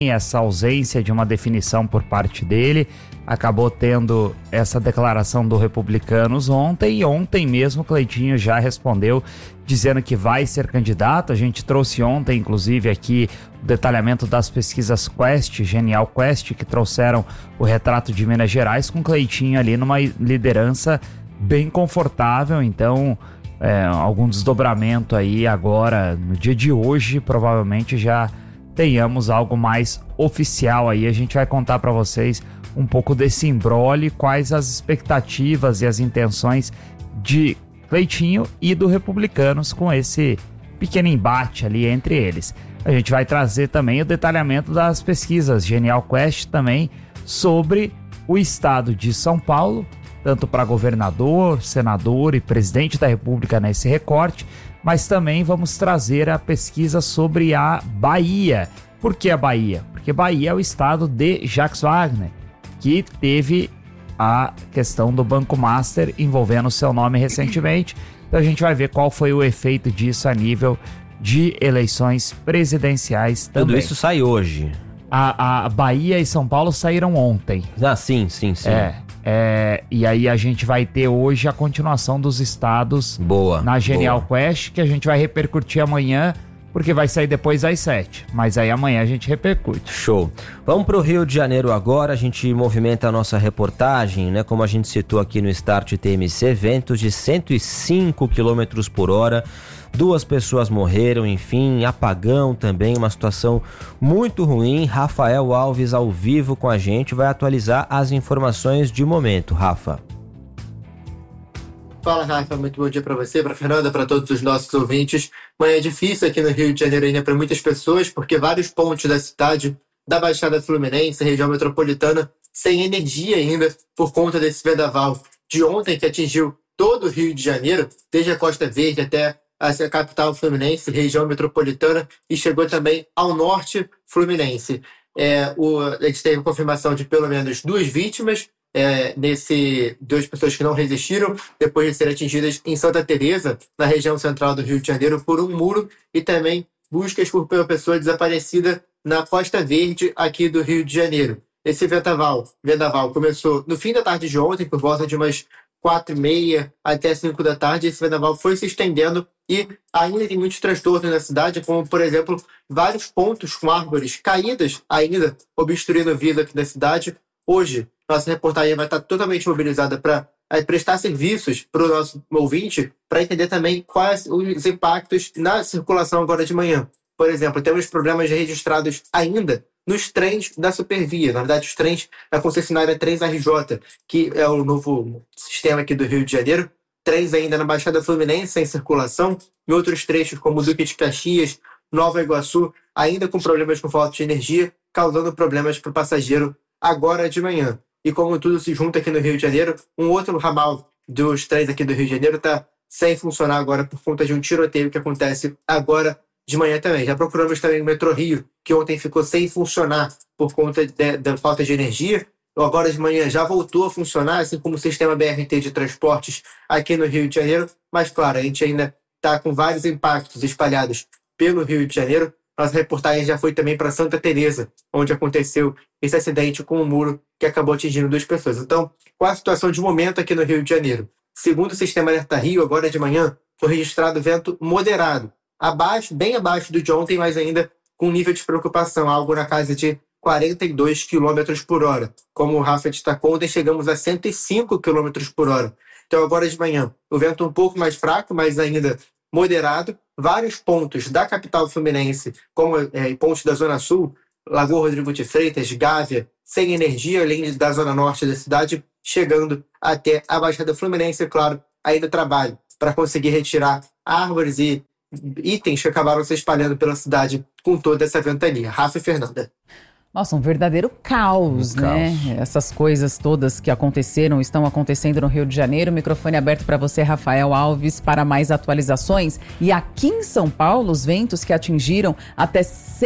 essa ausência de uma definição por parte dele. Acabou tendo essa declaração do Republicanos ontem, e ontem mesmo Cleitinho já respondeu dizendo que vai ser candidato. A gente trouxe ontem, inclusive, aqui o detalhamento das pesquisas Quest, Genial Quest, que trouxeram o retrato de Minas Gerais com Cleitinho ali numa liderança bem confortável. Então, algum desdobramento aí agora, no dia de hoje, provavelmente já tenhamos algo mais oficial aí. A gente vai contar para vocês um pouco desse imbróglio, quais as expectativas e as intenções de Cleitinho e do Republicanos com esse pequeno embate ali entre eles. A gente vai trazer também o detalhamento das pesquisas Genial Quest também sobre o estado de São Paulo, tanto para governador, senador e presidente da República nesse recorte, mas também vamos trazer a pesquisa sobre a Bahia. Por que a Bahia? Porque Bahia é o estado de Jacques Wagner, que teve a questão do Banco Master envolvendo o seu nome recentemente. Então a gente vai ver qual foi o efeito disso a nível de eleições presidenciais também. Tudo isso sai hoje. A Bahia e São Paulo saíram ontem. Ah, sim. E aí a gente vai ter hoje a continuação dos estados na Genial Quest, que a gente vai repercutir amanhã, porque vai sair depois às 7. Mas aí amanhã a gente repercute. Show. Vamos pro Rio de Janeiro agora. A gente movimenta a nossa reportagem, né? Como a gente citou aqui no Start TMC, ventos de 105 km por hora. 2 pessoas morreram, enfim, apagão também, uma situação muito ruim. Rafael Alves ao vivo com a gente, vai atualizar as informações de momento. Rafa. Fala, Rafa, muito bom dia para você, para Fernanda, para todos os nossos ouvintes. Manhã difícil aqui no Rio de Janeiro ainda para muitas pessoas, porque vários pontos da cidade, da Baixada Fluminense, região metropolitana, sem energia ainda por conta desse vendaval de ontem que atingiu todo o Rio de Janeiro, desde a Costa Verde até a capital fluminense, região metropolitana, e chegou também ao norte fluminense. A gente teve confirmação de pelo menos 2 vítimas, 2 pessoas que não resistiram depois de serem atingidas em Santa Teresa, na região central do Rio de Janeiro, por um muro, e também buscas por uma pessoa desaparecida na Costa Verde aqui do Rio de Janeiro. Esse vendaval começou no fim da tarde de ontem, por volta de umas 4h30 até 5 da tarde. Esse vendaval foi se estendendo e ainda tem muitos transtornos na cidade, como, por exemplo, vários pontos com árvores caídas ainda obstruindo a vida aqui da cidade. Hoje, nossa reportagem vai estar totalmente mobilizada para prestar serviços para o nosso ouvinte, para entender também quais os impactos na circulação agora de manhã. Por exemplo, temos problemas registrados ainda nos trens da Supervia. Na verdade, os trens da concessionária Trens RJ, que é o novo sistema aqui do Rio de Janeiro. Trens ainda na Baixada Fluminense em circulação, em outros trechos como Duque de Caxias, Nova Iguaçu, ainda com problemas com falta de energia, causando problemas para o passageiro agora de manhã. E como tudo se junta aqui no Rio de Janeiro, um outro ramal dos trens aqui do Rio de Janeiro está sem funcionar agora por conta de um tiroteio que acontece agora de manhã também. Já procuramos também o Metrô Rio, que ontem ficou sem funcionar por conta da falta de energia. Agora de manhã já voltou a funcionar, assim como o sistema BRT de transportes aqui no Rio de Janeiro. Mas, claro, a gente ainda está com vários impactos espalhados pelo Rio de Janeiro. Nossa reportagem já foi também para Santa Teresa, onde aconteceu esse acidente com um muro que acabou atingindo 2 pessoas. Então, qual a situação de momento aqui no Rio de Janeiro? Segundo o Sistema Alerta Rio, agora de manhã, foi registrado vento moderado, bem abaixo do de ontem, mas ainda com nível de preocupação, algo na casa de 42 km por hora. Como o Rafa destacou, ontem chegamos a 105 km por hora. Então, agora de manhã, o vento um pouco mais fraco, mas ainda moderado. Vários pontos da capital fluminense, como pontos da Zona Sul, Lagoa Rodrigo de Freitas, Gávea, sem energia, além da Zona Norte da cidade, chegando até a Baixada Fluminense. Claro, ainda trabalho para conseguir retirar árvores e itens que acabaram se espalhando pela cidade com toda essa ventania. Rafa e Fernanda. Nossa, um verdadeiro caos, né? Essas coisas todas que aconteceram, estão acontecendo no Rio de Janeiro. Microfone aberto para você, Rafael Alves, para mais atualizações. E aqui em São Paulo, os ventos que atingiram até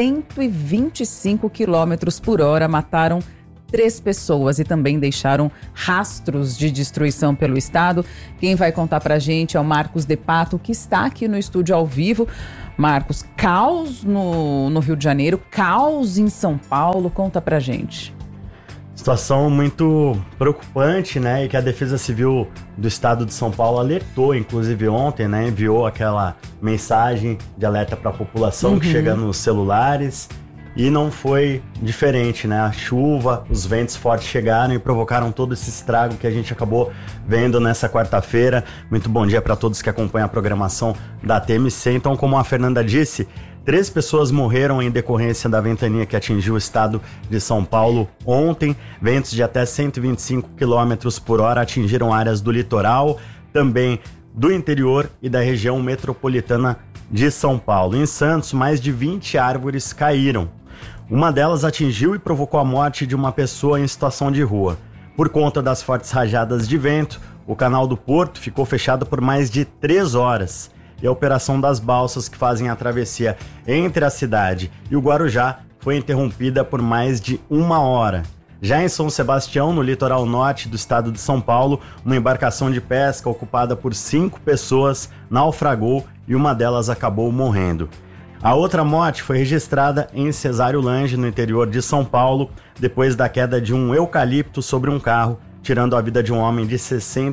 125 km por hora mataram 3 pessoas e também deixaram rastros de destruição pelo estado. Quem vai contar pra gente é o Marcos De Pato, que está aqui no estúdio ao vivo. Marcos, caos no Rio de Janeiro, caos em São Paulo, conta pra gente. Situação muito preocupante, né, e que a Defesa Civil do Estado de São Paulo alertou, inclusive ontem, né, enviou aquela mensagem de alerta para a população que chega nos celulares, e não foi diferente, né, a chuva, os ventos fortes chegaram e provocaram todo esse estrago que a gente acabou vendo nessa quarta-feira. Muito bom dia para todos que acompanham a programação da TMC. Então, como a Fernanda disse, 3 pessoas morreram em decorrência da ventania que atingiu o estado de São Paulo ontem. Ventos de até 125 km por hora atingiram áreas do litoral, também do interior e da região metropolitana de São Paulo. Em Santos, mais de 20 árvores caíram. Uma delas atingiu e provocou a morte de uma pessoa em situação de rua. Por conta das fortes rajadas de vento, o canal do Porto ficou fechado por mais de 3 horas. E a operação das balsas que fazem a travessia entre a cidade e o Guarujá foi interrompida por mais de 1 hora. Já em São Sebastião, no litoral norte do estado de São Paulo, uma embarcação de pesca ocupada por 5 pessoas naufragou e uma delas acabou morrendo. A outra morte foi registrada em Cesário Lange, no interior de São Paulo, depois da queda de um eucalipto sobre um carro, tirando a vida de um homem de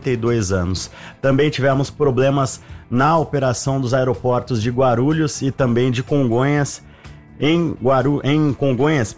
62 anos. Também tivemos problemas na operação dos aeroportos de Guarulhos e também de Congonhas. Em Congonhas,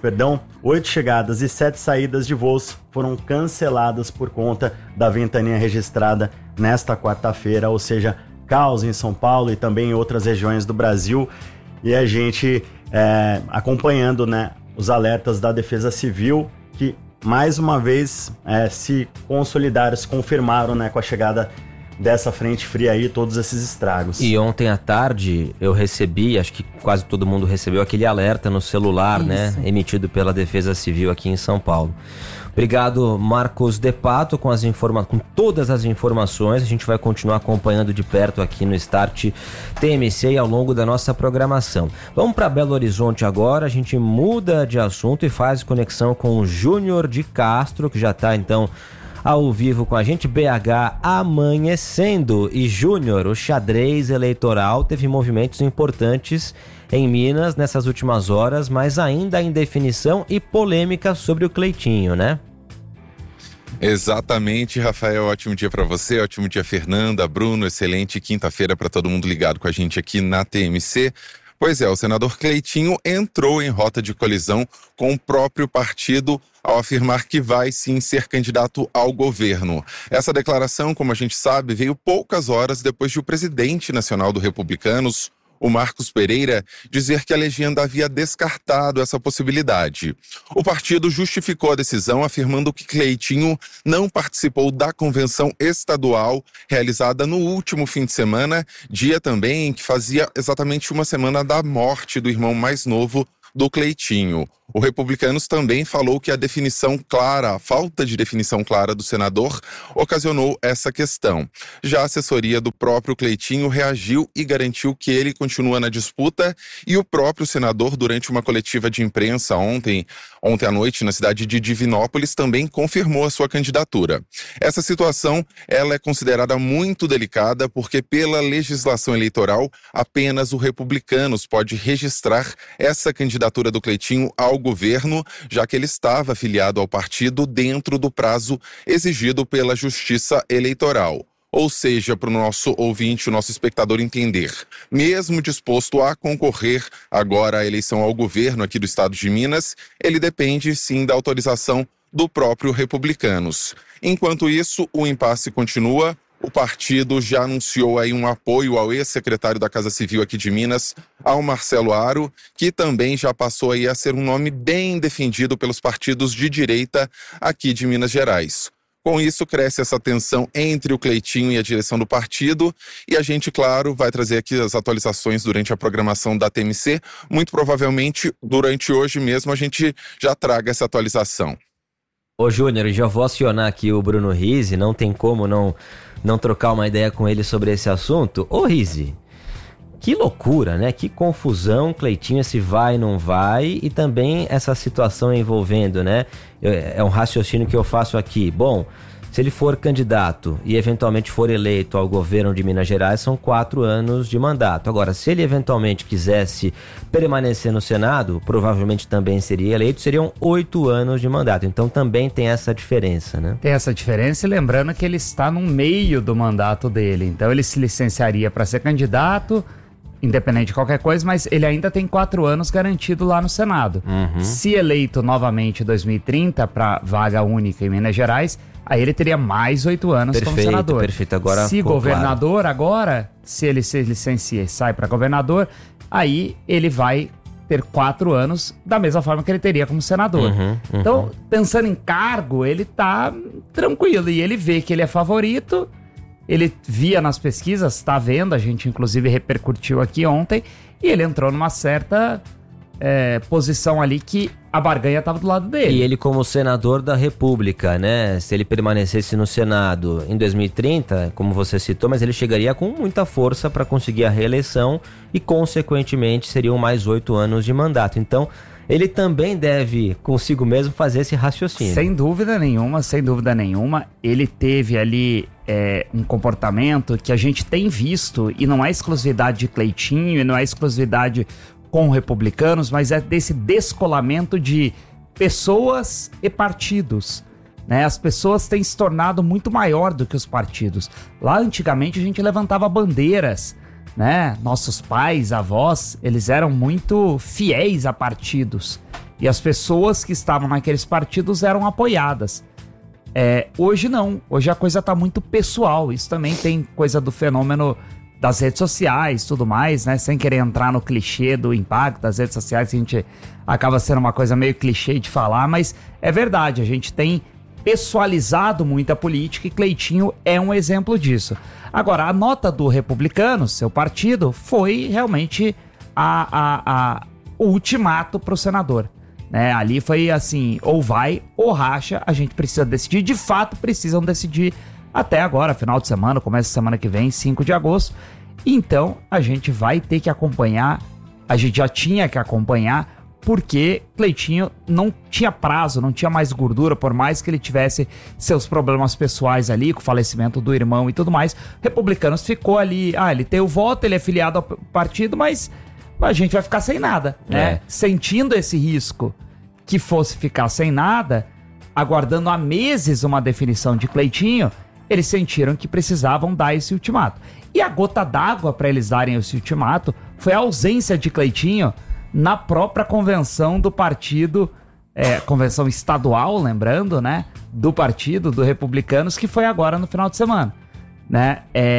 8 chegadas e 7 saídas de voos foram canceladas por conta da ventania registrada nesta quarta-feira, ou seja, caos em São Paulo e também em outras regiões do Brasil. E a gente acompanhando, né, os alertas da Defesa Civil, que mais uma vez se consolidaram, se confirmaram, né, com a chegada dessa frente fria aí, todos esses estragos. E ontem à tarde eu recebi, acho que quase todo mundo recebeu, aquele alerta no celular, né, emitido pela Defesa Civil aqui em São Paulo. Obrigado, Marcos De Pato, com todas as informações. A gente vai continuar acompanhando de perto aqui no Start TMC e ao longo da nossa programação. Vamos para Belo Horizonte agora, a gente muda de assunto e faz conexão com o Júnior de Castro, que já está então ao vivo com a gente. BH amanhecendo. E Júnior, o xadrez eleitoral teve movimentos importantes em Minas nessas últimas horas, mas ainda em definição e polêmica sobre o Cleitinho, né? Exatamente, Rafael, ótimo dia para você, ótimo dia Fernanda, Bruno, excelente quinta-feira para todo mundo ligado com a gente aqui na TMC. Pois é, o senador Cleitinho entrou em rota de colisão com o próprio partido ao afirmar que vai sim ser candidato ao governo. Essa declaração, como a gente sabe, veio poucas horas depois de o presidente nacional do Republicanos, o Marcos Pereira, dizer que a legenda havia descartado essa possibilidade. O partido justificou a decisão afirmando que Cleitinho não participou da convenção estadual realizada no último fim de semana, dia também que fazia exatamente 1 semana da morte do irmão mais novo do Cleitinho. O Republicanos também falou que a falta de definição clara do senador ocasionou essa questão. Já a assessoria do próprio Cleitinho reagiu e garantiu que ele continua na disputa, e o próprio senador, durante uma coletiva de imprensa ontem à noite, na cidade de Divinópolis, também confirmou a sua candidatura. Essa situação ela é considerada muito delicada porque, pela legislação eleitoral, apenas o Republicanos pode registrar essa candidatura do Cleitinho ao governo, já que ele estava afiliado ao partido dentro do prazo exigido pela Justiça Eleitoral. Ou seja, para o nosso ouvinte, o nosso espectador entender, mesmo disposto a concorrer agora à eleição ao governo aqui do estado de Minas, ele depende sim da autorização do próprio Republicanos. Enquanto isso, o impasse continua. O partido já anunciou aí um apoio ao ex-secretário da Casa Civil aqui de Minas, ao Marcelo Aro, que também já passou aí a ser um nome bem defendido pelos partidos de direita aqui de Minas Gerais. Com isso, cresce essa tensão entre o Cleitinho e a direção do partido, e a gente, claro, vai trazer aqui as atualizações durante a programação da TMC. Muito provavelmente, durante hoje mesmo, a gente já traga essa atualização. Ô Júnior, já vou acionar aqui o Bruno Rizzi, não tem como não trocar uma ideia com ele sobre esse assunto. Ô Rizzi, que loucura, né? Que confusão, Cleitinho, se vai, não vai, e também essa situação envolvendo, né? É um raciocínio que eu faço aqui. Bom, Se ele for candidato e eventualmente for eleito ao governo de Minas Gerais, são 4 anos de mandato. Agora, se ele eventualmente quisesse permanecer no Senado, provavelmente também seria eleito, seriam 8 anos de mandato. Então também tem essa diferença, né? Tem essa diferença, e lembrando que ele está no meio do mandato dele. Então ele se licenciaria para ser candidato, independente de qualquer coisa, mas ele ainda tem 4 anos garantido lá no Senado. Se eleito novamente em 2030 para vaga única em Minas Gerais, aí ele teria mais 8 anos como senador. Perfeito, agora se governador, claro. Agora, se ele se licencia e sai para governador, aí ele vai ter 4 anos da mesma forma que ele teria como senador. Então, pensando em cargo, ele tá tranquilo e ele vê que ele é favorito. Ele via nas pesquisas, tá vendo, a gente inclusive repercutiu aqui ontem, e ele entrou numa certa posição ali que a barganha estava do lado dele. E ele como senador da República, né? Se ele permanecesse no Senado em 2030, como você citou, mas ele chegaria com muita força para conseguir a reeleição e, consequentemente, seriam mais 8 anos de mandato. Então, ele também deve, consigo mesmo, fazer esse raciocínio. Sem dúvida nenhuma, sem dúvida nenhuma. Ele teve ali um comportamento que a gente tem visto, e não é exclusividade de Cleitinho, e não é exclusividade com republicanos, mas é desse descolamento de pessoas e partidos, né? As pessoas têm se tornado muito maior do que os partidos. Lá antigamente a gente levantava bandeiras, né? Nossos pais, avós, eles eram muito fiéis a partidos, e as pessoas que estavam naqueles partidos eram apoiadas. Hoje não, hoje a coisa tá muito pessoal. Isso também tem coisa do fenômeno das redes sociais, tudo mais, né? Sem querer entrar no clichê do impacto das redes sociais, a gente acaba sendo uma coisa meio clichê de falar, mas é verdade, a gente tem pessoalizado muito a política e Cleitinho é um exemplo disso. Agora, a nota do Republicanos, seu partido, foi realmente o ultimato para o senador, né? Ali foi assim, ou vai ou racha, a gente precisa decidir, de fato precisam decidir até agora, final de semana, começa semana que vem, 5 de agosto. Então, a gente vai ter que acompanhar, a gente já tinha que acompanhar, porque Cleitinho não tinha prazo, não tinha mais gordura, por mais que ele tivesse seus problemas pessoais ali, com o falecimento do irmão e tudo mais. Republicanos ficou ali, ele tem o voto, ele é filiado ao partido, mas a gente vai ficar sem nada, né? Sentindo esse risco que fosse ficar sem nada, aguardando há meses uma definição de Cleitinho, eles sentiram que precisavam dar esse ultimato. E a gota d'água para eles darem esse ultimato foi a ausência de Cleitinho na própria convenção do partido, convenção estadual, lembrando, né, do partido, do Republicanos, que foi agora no final de semana, né?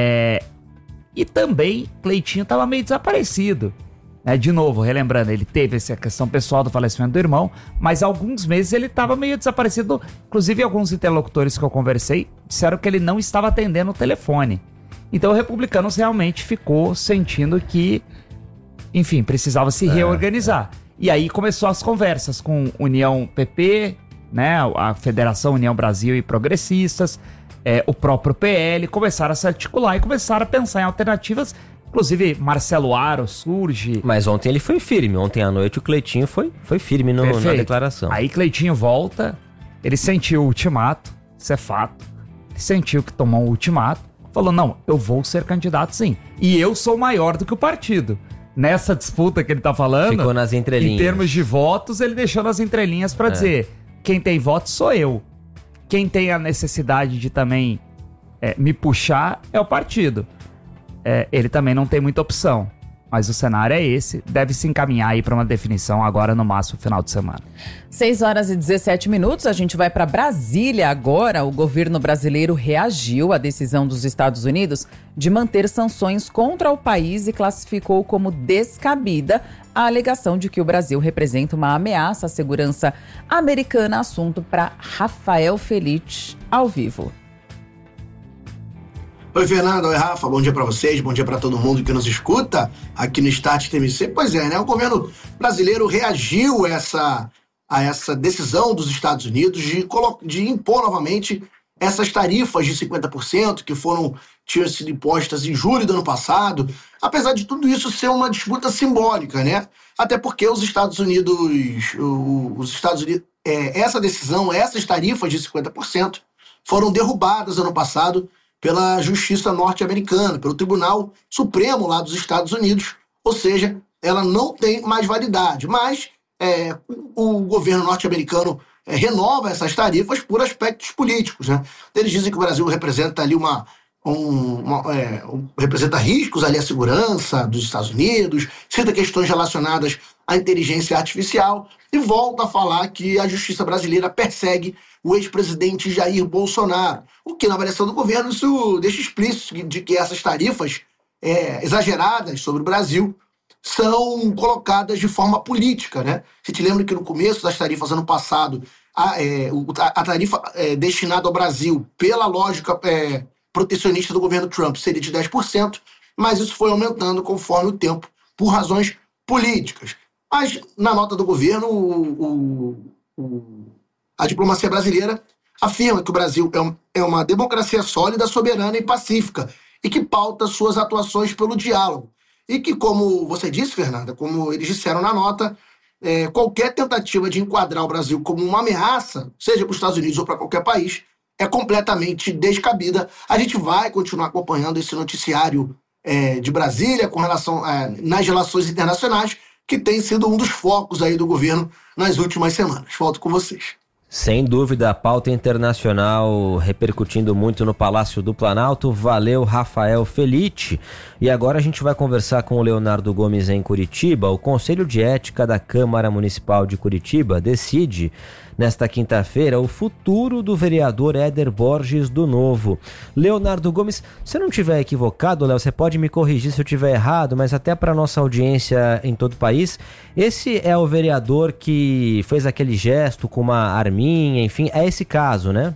E também Cleitinho estava meio desaparecido, né? De novo, relembrando, ele teve essa questão pessoal do falecimento do irmão, mas há alguns meses ele estava meio desaparecido. Inclusive, alguns interlocutores que eu conversei disseram que ele não estava atendendo o telefone. Então, o Republicanos realmente ficou sentindo que, enfim, precisava se reorganizar. E aí começou as conversas com União PP, né, a Federação União Brasil e Progressistas, o próprio PL, começaram a se articular e começaram a pensar em alternativas. Inclusive, Marcelo Aro surge. Mas ontem ele foi firme. Ontem à noite o Cleitinho foi firme na declaração. Aí Cleitinho volta, ele sentiu o ultimato, isso é fato. Ele sentiu que tomou um ultimato, falou, não, eu vou ser candidato sim. E eu sou maior do que o partido. Nessa disputa que ele tá falando, ficou nas entrelinhas. Em termos de votos, ele deixou nas entrelinhas para dizer, quem tem votos sou eu. Quem tem a necessidade de também me puxar é o partido. Ele também não tem muita opção, mas o cenário é esse, deve se encaminhar aí para uma definição agora no máximo final de semana. 6h17, a gente vai para Brasília agora. O governo brasileiro reagiu à decisão dos Estados Unidos de manter sanções contra o país e classificou como descabida a alegação de que o Brasil representa uma ameaça à segurança americana. Assunto para Rafael Felite, ao vivo. Oi, Fernando. Oi, Rafa. Bom dia para vocês, bom dia para todo mundo que nos escuta aqui no Start TMC. Pois é, né? O governo brasileiro reagiu a essa decisão dos Estados Unidos de impor novamente essas tarifas de 50% que tinham sido impostas em julho do ano passado. Apesar de tudo isso ser uma disputa simbólica, né? Até porque os Estados Unidos, essa decisão, essas tarifas de 50%, foram derrubadas ano passado pela Justiça norte-americana, pelo Tribunal Supremo lá dos Estados Unidos, ou seja, ela não tem mais validade, mas o governo norte-americano renova essas tarifas por aspectos políticos, né? Eles dizem que o Brasil representa ali representa riscos ali à segurança dos Estados Unidos, cita questões relacionadas à inteligência artificial e volta a falar que a justiça brasileira persegue o ex-presidente Jair Bolsonaro, o que na avaliação do governo isso deixa explícito de que essas tarifas exageradas sobre o Brasil são colocadas de forma política, né? Você te lembra que no começo das tarifas ano passado, a tarifa destinada ao Brasil pela lógica protecionista do governo Trump seria de 10%, mas isso foi aumentando conforme o tempo, por razões políticas. Mas, na nota do governo, a diplomacia brasileira afirma que o Brasil é uma democracia sólida, soberana e pacífica, e que pauta suas atuações pelo diálogo. E que, como você disse, Fernanda, como eles disseram na nota, qualquer tentativa de enquadrar o Brasil como uma ameaça, seja para os Estados Unidos ou para qualquer país, é completamente descabida. A gente vai continuar acompanhando esse noticiário de Brasília com relação nas relações internacionais, que tem sido um dos focos aí do governo nas últimas semanas. Volto com vocês. Sem dúvida, a pauta internacional repercutindo muito no Palácio do Planalto. Valeu, Rafael Felitti. E agora a gente vai conversar com o Leonardo Gomes em Curitiba. O Conselho de Ética da Câmara Municipal de Curitiba decide, nesta quinta-feira, o futuro do vereador Éder Borges do Novo. Leonardo Gomes, se eu não estiver equivocado, Léo, você pode me corrigir se eu estiver errado, mas até para nossa audiência em todo o país, esse é o vereador que fez aquele gesto com uma arminha, enfim, é esse caso, né?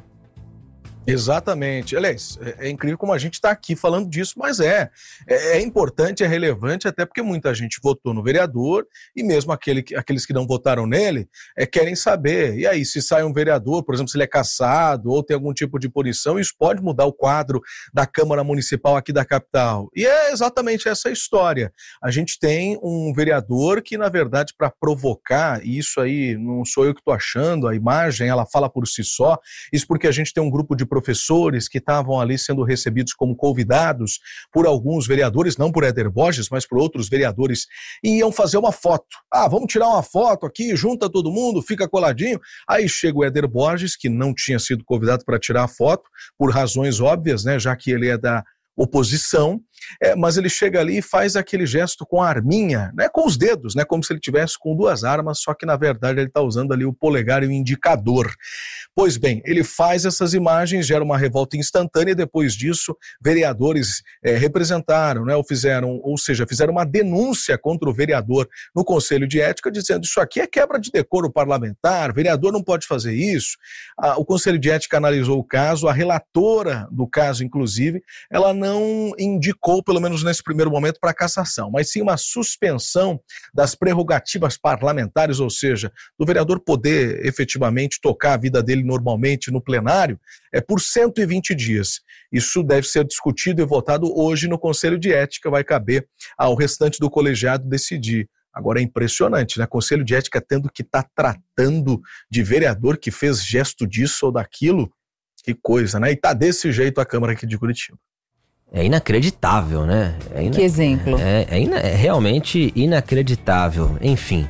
Exatamente. Aliás, é incrível como a gente está aqui falando disso, mas é importante, é relevante, até porque muita gente votou no vereador e mesmo aqueles que não votaram nele querem saber. E aí, se sai um vereador, por exemplo, se ele é cassado ou tem algum tipo de punição, isso pode mudar o quadro da Câmara Municipal aqui da capital. E é exatamente essa história. A gente tem um vereador que, na verdade, para provocar, e isso aí não sou eu que estou achando, a imagem, ela fala por si só, isso porque a gente tem um grupo de professores que estavam ali sendo recebidos como convidados por alguns vereadores, não por Éder Borges, mas por outros vereadores, e iam fazer uma foto. Vamos tirar uma foto aqui, junta todo mundo, fica coladinho. Aí chega o Éder Borges, que não tinha sido convidado para tirar a foto, por razões óbvias, né, já que ele é da oposição, mas ele chega ali e faz aquele gesto com a arminha, né, com os dedos, né, como se ele tivesse com duas armas, só que na verdade ele está usando ali o polegar e o indicador. Pois bem, ele faz essas imagens, gera uma revolta instantânea e depois disso vereadores representaram, né, fizeram uma denúncia contra o vereador no Conselho de Ética, dizendo isso aqui é quebra de decoro parlamentar, vereador não pode fazer isso. O Conselho de Ética analisou o caso, a relatora do caso, inclusive, ela não indicou, pelo menos nesse primeiro momento, para cassação, mas sim uma suspensão das prerrogativas parlamentares, ou seja, do vereador poder efetivamente tocar a vida dele normalmente no plenário, por 120 dias. Isso deve ser discutido e votado hoje no Conselho de Ética, vai caber ao restante do colegiado decidir. Agora é impressionante, né? Conselho de Ética tendo que estar tratando de vereador que fez gesto disso ou daquilo, que coisa, né? E tá desse jeito a Câmara aqui de Curitiba. É inacreditável, né? Que exemplo. É realmente inacreditável. Enfim.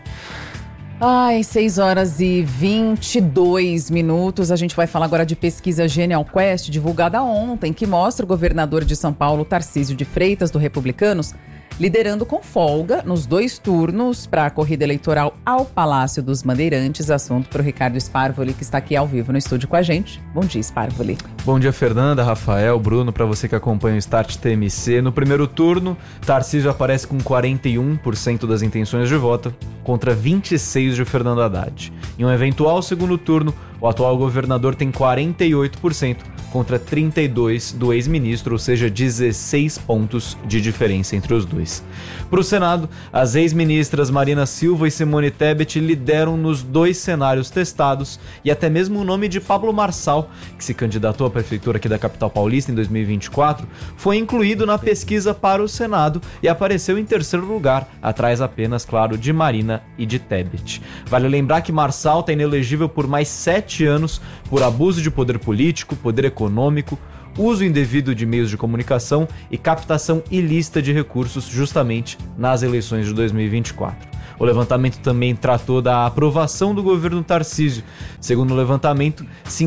6h22. A gente vai falar agora de pesquisa Genial Quest, divulgada ontem, que mostra o governador de São Paulo, Tarcísio de Freitas, do Republicanos, liderando com folga nos 2 turnos para a corrida eleitoral ao Palácio dos Bandeirantes. Assunto para o Ricardo Sparvoli, que está aqui ao vivo no estúdio com a gente. Bom dia, Sparvoli. Bom dia, Fernanda, Rafael, Bruno, para você que acompanha o Start TMC. No primeiro turno, Tarcísio aparece com 41% das intenções de voto contra 26% de Fernando Haddad. Em um eventual segundo turno, o atual governador tem 48% contra 32 do ex-ministro, ou seja, 16 pontos de diferença entre os dois. Para o Senado, as ex-ministras Marina Silva e Simone Tebet lideram nos 2 cenários testados e até mesmo o nome de Pablo Marçal, que se candidatou à prefeitura aqui da capital paulista em 2024, foi incluído na pesquisa para o Senado e apareceu em terceiro lugar, atrás apenas, claro, de Marina e de Tebet. Vale lembrar que Marçal está inelegível por mais 7 anos por abuso de poder político, poder econômico, uso indevido de meios de comunicação e captação ilícita de recursos justamente nas eleições de 2024. O levantamento também tratou da aprovação do governo Tarcísio. Segundo o levantamento,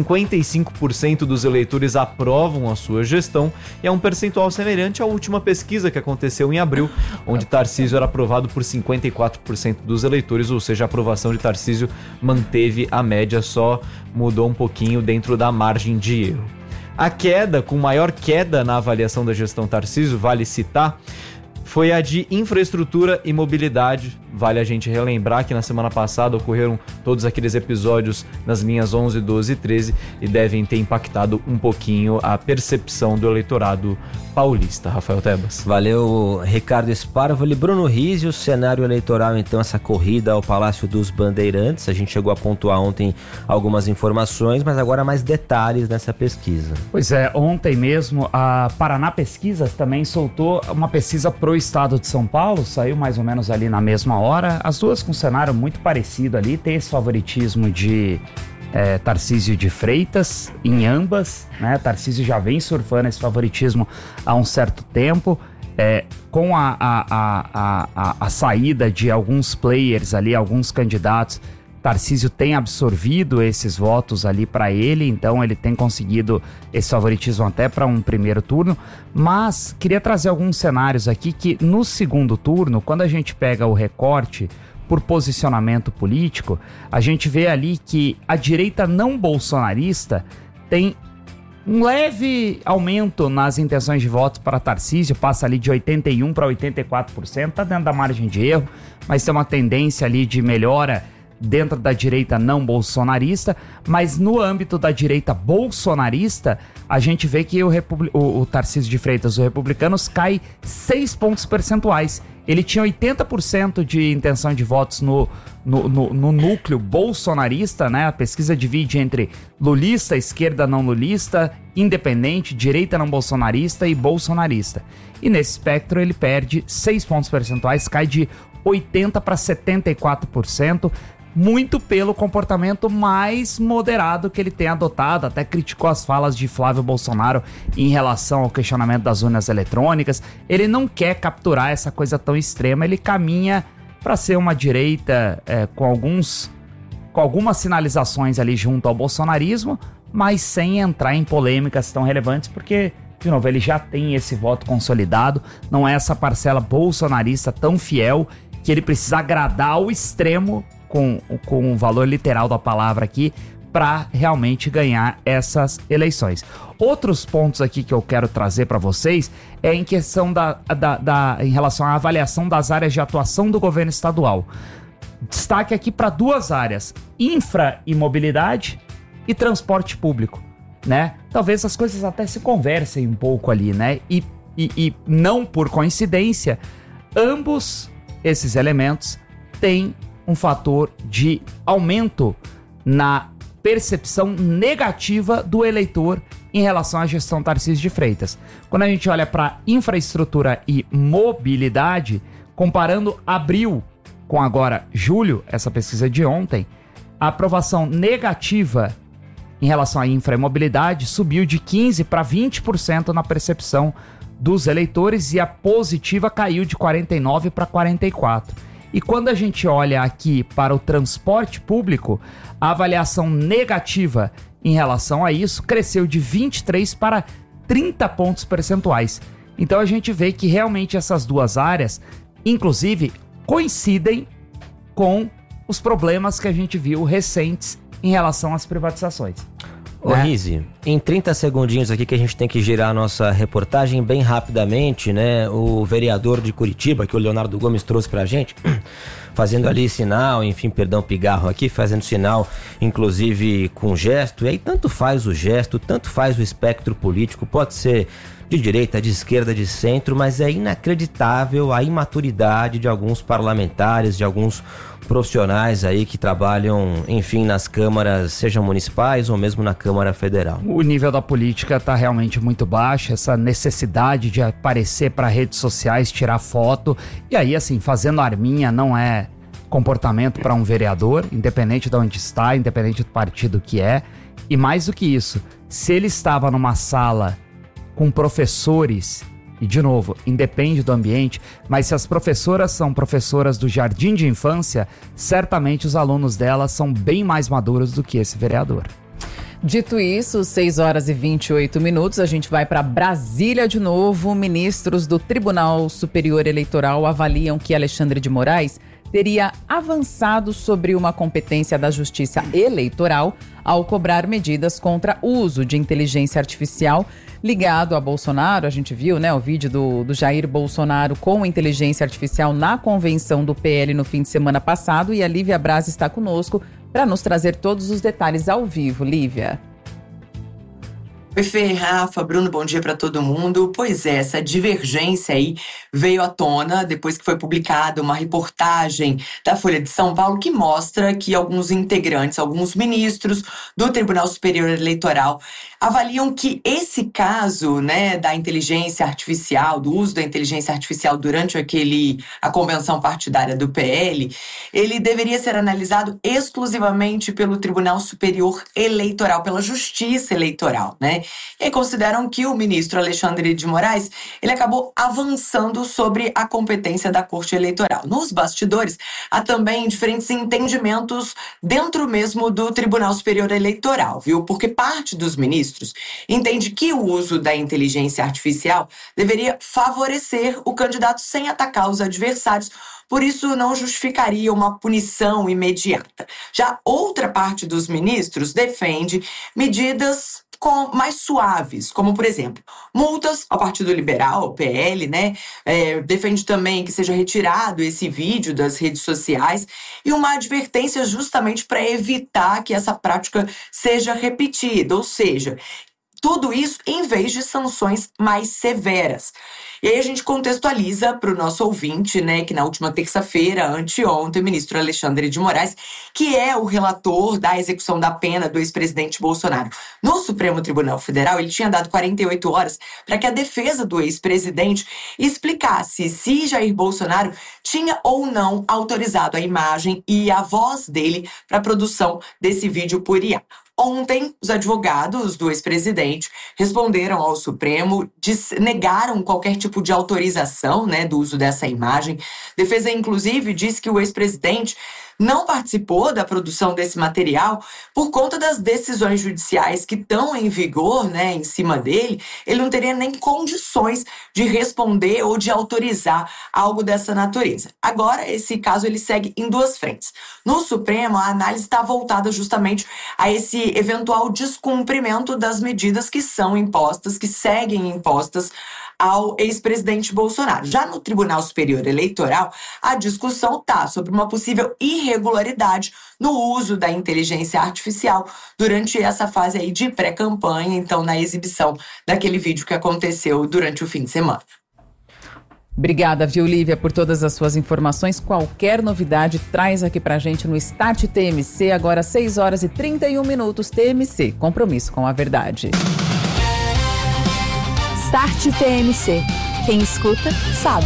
55% dos eleitores aprovam a sua gestão e é um percentual semelhante à última pesquisa que aconteceu em abril, onde Tarcísio era aprovado por 54% dos eleitores, ou seja, a aprovação de Tarcísio manteve a média, só mudou um pouquinho dentro da margem de erro. A queda, com maior queda na avaliação da gestão Tarcísio, vale citar, foi a de infraestrutura e mobilidade. Vale a gente relembrar que na semana passada ocorreram todos aqueles episódios nas linhas 11, 12 e 13 e devem ter impactado um pouquinho a percepção do eleitorado paulista. Rafael Tebas. Valeu, Ricardo Sparvoli. Bruno Rizzi, o cenário eleitoral, então, essa corrida ao Palácio dos Bandeirantes. A gente chegou a pontuar ontem algumas informações, mas agora mais detalhes nessa pesquisa. Pois é, ontem mesmo a Paraná Pesquisas também soltou uma pesquisa pro estado de São Paulo, saiu mais ou menos ali na mesma hora, as duas com um cenário muito parecido ali, tem esse favoritismo de Tarcísio de Freitas em ambas, né? Tarcísio já vem surfando esse favoritismo há um certo tempo, com a saída de alguns players ali, alguns candidatos, Tarcísio tem absorvido esses votos ali para ele, então ele tem conseguido esse favoritismo até para um primeiro turno, mas queria trazer alguns cenários aqui que no segundo turno, quando a gente pega o recorte por posicionamento político, a gente vê ali que a direita não bolsonarista tem um leve aumento nas intenções de votos para Tarcísio, passa ali de 81% para 84%, está dentro da margem de erro, mas tem uma tendência ali de melhora dentro da direita não bolsonarista, mas no âmbito da direita bolsonarista, a gente vê que o Tarcísio de Freitas, os republicanos, cai 6 pontos percentuais. Ele tinha 80% de intenção de votos no núcleo bolsonarista, né? A pesquisa divide entre lulista, esquerda não lulista, independente, direita não bolsonarista e bolsonarista. E nesse espectro ele perde 6 pontos percentuais, cai de 80% para 74%, muito pelo comportamento mais moderado que ele tem adotado, até criticou as falas de Flávio Bolsonaro em relação ao questionamento das urnas eletrônicas. Ele não quer capturar essa coisa tão extrema, ele caminha para ser uma direita com algumas sinalizações ali junto ao bolsonarismo, mas sem entrar em polêmicas tão relevantes, porque, de novo, ele já tem esse voto consolidado, não é essa parcela bolsonarista tão fiel que ele precisa agradar ao extremo, com o valor literal da palavra aqui, para realmente ganhar essas eleições. Outros pontos aqui que eu quero trazer para vocês é em questão em relação à avaliação das áreas de atuação do governo estadual. Destaque aqui para 2 áreas, infra e mobilidade e transporte público, né? Talvez as coisas até se conversem um pouco ali, né? E não por coincidência, ambos esses elementos têm um fator de aumento na percepção negativa do eleitor em relação à gestão Tarcísio de Freitas. Quando a gente olha para infraestrutura e mobilidade, comparando abril com agora julho, essa pesquisa de ontem, a aprovação negativa em relação à infra e mobilidade subiu de 15% para 20% na percepção dos eleitores e a positiva caiu de 49% para 44%. E quando a gente olha aqui para o transporte público, a avaliação negativa em relação a isso cresceu de 23 para 30 pontos percentuais. Então a gente vê que realmente essas duas áreas, inclusive, coincidem com os problemas que a gente viu recentes em relação às privatizações. Ô Rizzi, em 30 segundinhos aqui que a gente tem que girar a nossa reportagem bem rapidamente, né? O vereador de Curitiba, que o Leonardo Gomes trouxe pra gente, fazendo ali sinal, enfim, perdão, pigarro aqui, fazendo sinal, inclusive com gesto, e aí tanto faz o gesto, tanto faz o espectro político, pode ser de direita, de esquerda, de centro, mas é inacreditável a imaturidade de alguns parlamentares, de alguns profissionais aí que trabalham, enfim, nas câmaras, sejam municipais ou mesmo na Câmara Federal. O nível da política está realmente muito baixo, essa necessidade de aparecer para redes sociais, tirar foto, e aí assim, fazendo arminha não é comportamento para um vereador, independente de onde está, independente do partido que é, e mais do que isso, se ele estava numa sala com professores, e de novo, independe do ambiente, mas se as professoras são professoras do jardim de infância, certamente os alunos delas são bem mais maduros do que esse vereador. Dito isso, 6 horas e 28 minutos, a gente vai para Brasília de novo. Ministros do Tribunal Superior Eleitoral avaliam que Alexandre de Moraes teria avançado sobre uma competência da Justiça Eleitoral ao cobrar medidas contra o uso de inteligência artificial ligado a Bolsonaro. A gente viu, né, o vídeo do Jair Bolsonaro com inteligência artificial na convenção do PL no fim de semana passado, e a Lívia Braz está conosco para nos trazer todos os detalhes ao vivo. Lívia. Oi, Fê, Rafa, Bruno, bom dia para todo mundo. Pois é, essa divergência aí veio à tona depois que foi publicada uma reportagem da Folha de São Paulo que mostra que alguns integrantes, alguns ministros do Tribunal Superior Eleitoral avaliam que esse caso, né, da inteligência artificial, do uso da inteligência artificial durante a convenção partidária do PL, ele deveria ser analisado exclusivamente pelo Tribunal Superior Eleitoral, pela Justiça Eleitoral, né? E consideram que o ministro Alexandre de Moraes, ele acabou avançando sobre a competência da Corte Eleitoral. Nos bastidores, há também diferentes entendimentos dentro mesmo do Tribunal Superior Eleitoral, viu? Porque parte dos ministros entende que o uso da inteligência artificial deveria favorecer o candidato sem atacar os adversários, por isso não justificaria uma punição imediata. Já outra parte dos ministros defende medidas mais suaves, como, por exemplo, multas ao Partido Liberal, ao PL, né? Defende também que seja retirado esse vídeo das redes sociais e uma advertência justamente para evitar que essa prática seja repetida, ou seja, tudo isso em vez de sanções mais severas. E aí a gente contextualiza para o nosso ouvinte, né, que na última terça-feira, anteontem, o ministro Alexandre de Moraes, que é o relator da execução da pena do ex-presidente Bolsonaro no Supremo Tribunal Federal, ele tinha dado 48 horas para que a defesa do ex-presidente explicasse se Jair Bolsonaro tinha ou não autorizado a imagem e a voz dele para a produção desse vídeo por IA. Ontem, os advogados do ex-presidente responderam ao Supremo, negaram qualquer tipo de autorização, né, do uso dessa imagem. Defesa, inclusive, disse que o ex-presidente não participou da produção desse material por conta das decisões judiciais que estão em vigor, né, em cima dele. Ele não teria nem condições de responder ou de autorizar algo dessa natureza. Agora, esse caso ele segue em duas frentes. No Supremo, a análise está voltada justamente a esse eventual descumprimento das medidas que são impostas, que seguem impostas ao ex-presidente Bolsonaro. Já no Tribunal Superior Eleitoral, a discussão está sobre uma possível irregularidade no uso da inteligência artificial durante essa fase aí de pré-campanha, então na exibição daquele vídeo que aconteceu durante o fim de semana. Obrigada, viu, Lívia, por todas as suas informações. Qualquer novidade, traz aqui pra gente no Start TMC, agora 6 horas e 31 minutos. TMC, compromisso com a verdade. Start TMC. Quem escuta, sabe.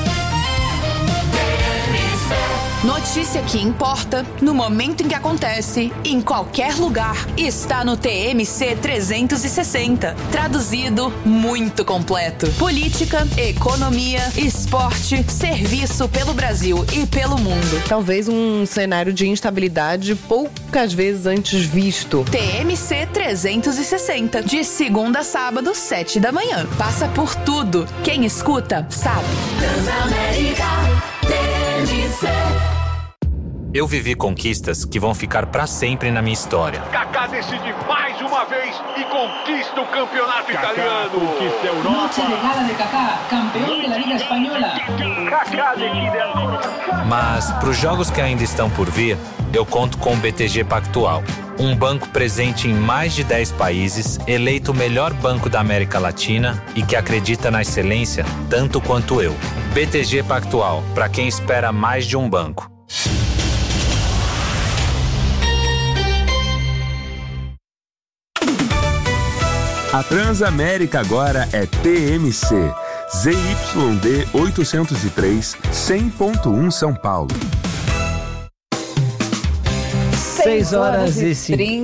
Notícia que importa, no momento em que acontece, em qualquer lugar, está no TMC 360. Traduzido, muito completo. Política, economia, esporte, serviço pelo Brasil e pelo mundo. Talvez um cenário de instabilidade poucas vezes antes visto. TMC 360, de segunda a sábado, 7 da manhã. Passa por tudo. Quem escuta, sabe. Transamérica TMC. Eu vivi conquistas que vão ficar pra sempre na minha história. Kaká decide mais uma vez e conquista o campeonato italiano. Conquista a Europa. Noche de gala de Kaká, campeão da Liga Espanhola. Kaká decide a... Mas pros jogos que ainda estão por vir, eu conto com o BTG Pactual. Um banco presente em mais de 10 países, eleito o melhor banco da América Latina e que acredita na excelência tanto quanto eu. BTG Pactual, para quem espera mais de um banco. A Transamérica agora é TMC. ZYD 803, 100.1 São Paulo. 6 horas e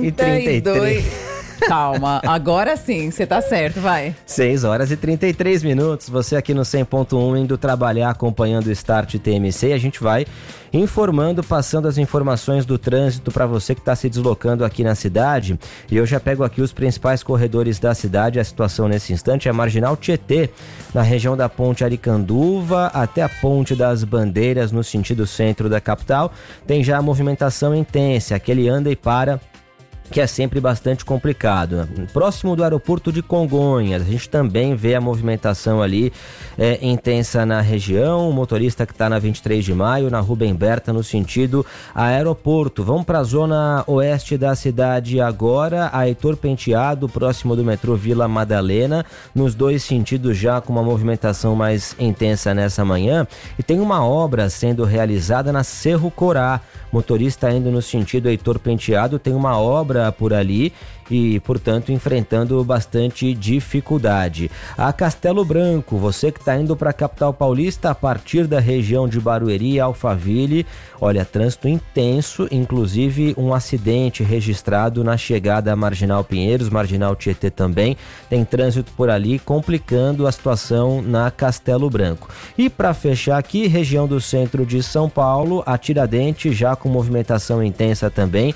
33. Calma, agora sim, você tá certo, vai. 6 horas e 33 minutos. Você aqui no 100.1 indo trabalhar, acompanhando o Start TMC. A gente vai informando, passando as informações do trânsito para você que está se deslocando aqui na cidade. E eu já pego aqui os principais corredores da cidade. A situação nesse instante é a Marginal Tietê, na região da Ponte Aricanduva até a Ponte das Bandeiras, no sentido centro da capital. Tem já a movimentação intensa, aquele anda e para, que é sempre bastante complicado. Próximo do aeroporto de Congonhas, a gente também vê a movimentação ali intensa na região. O motorista que está na 23 de maio, na Rubem Berta, no sentido aeroporto. Vamos para a zona oeste da cidade agora, a Heitor Penteado, próximo do metrô Vila Madalena, nos dois sentidos já com uma movimentação mais intensa nessa manhã. E tem uma obra sendo realizada na Cerro Corá. Motorista indo no sentido Heitor Penteado, tem uma obra por ali e, portanto, enfrentando bastante dificuldade. A Castelo Branco, você que está indo para a capital paulista a partir da região de Barueri, Alphaville, olha, trânsito intenso, inclusive um acidente registrado na chegada à Marginal Pinheiros, Marginal Tietê também, tem trânsito por ali, complicando a situação na Castelo Branco. E para fechar aqui, região do centro de São Paulo, a Tiradentes já com movimentação intensa também,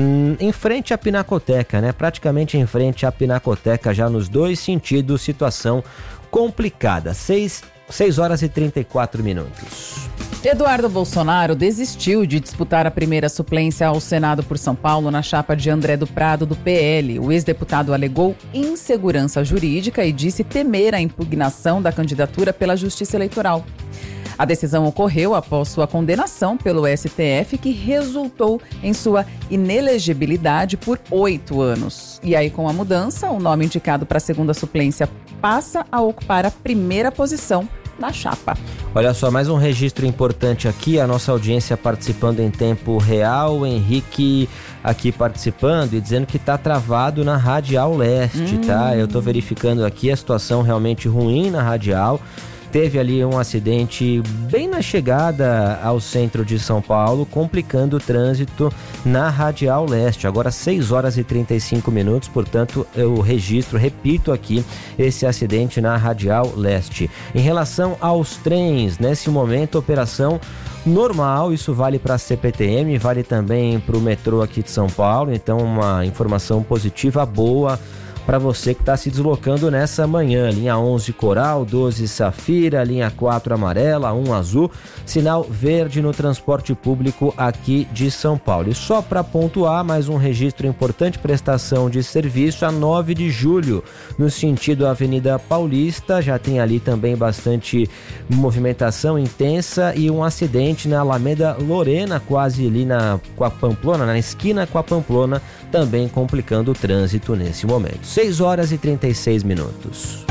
em frente à Pinacoteca, né? Praticamente em frente à Pinacoteca, já nos dois sentidos, situação complicada. 6 horas e 34 minutos. Eduardo Bolsonaro desistiu de disputar a primeira suplência ao Senado por São Paulo na chapa de André do Prado, do PL. O ex-deputado alegou insegurança jurídica e disse temer a impugnação da candidatura pela Justiça Eleitoral. A decisão ocorreu após sua condenação pelo STF, que resultou em sua inelegibilidade por 8 anos. E aí, com a mudança, o nome indicado para a segunda suplência passa a ocupar a primeira posição na chapa. Olha só, mais um registro importante aqui, a nossa audiência participando em tempo real, o Henrique aqui participando e dizendo que está travado na Radial Leste, tá? Eu estou verificando aqui a situação realmente ruim na Radial. Teve ali um acidente bem na chegada ao centro de São Paulo, complicando o trânsito na Radial Leste. Agora 6 horas e 35 minutos, portanto eu registro, repito aqui, esse acidente na Radial Leste. Em relação aos trens, nesse momento, operação normal, isso vale para a CPTM, vale também para o metrô aqui de São Paulo, então uma informação positiva, boa, para você que está se deslocando nessa manhã. Linha 11 Coral, 12 Safira, linha 4 Amarela, 1 Azul, sinal verde no transporte público aqui de São Paulo. E só para pontuar, mais um registro importante, prestação de serviço a 9 de julho, no sentido Avenida Paulista, já tem ali também bastante movimentação intensa e um acidente na Alameda Lorena, quase ali com a Pamplona, na esquina com a Pamplona, também complicando o trânsito nesse momento. 6 horas e 36 minutos.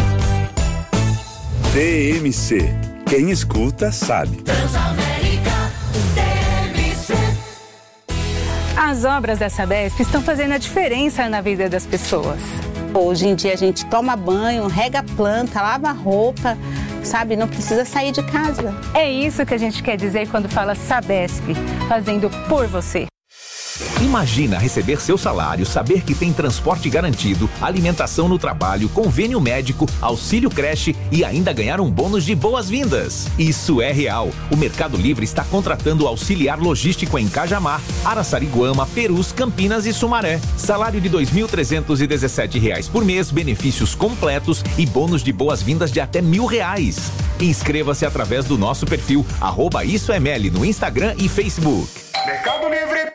TMC. Quem escuta sabe. Transamérica, TMC. As obras da Sabesp estão fazendo a diferença na vida das pessoas. Hoje em dia a gente toma banho, rega planta, lava roupa, sabe? Não precisa sair de casa. É isso que a gente quer dizer quando fala Sabesp, fazendo por você. Imagina receber seu salário, saber que tem transporte garantido, alimentação no trabalho, convênio médico, auxílio creche e ainda ganhar um bônus de boas-vindas. Isso é real. O Mercado Livre está contratando auxiliar logístico em Cajamar, Araçariguama, Perus, Campinas e Sumaré. Salário de R$ 2.317 por mês, benefícios completos e bônus de boas-vindas de até R$ 1.000. Inscreva-se através do nosso perfil @IsoML no Instagram e Facebook. Mercado Livre.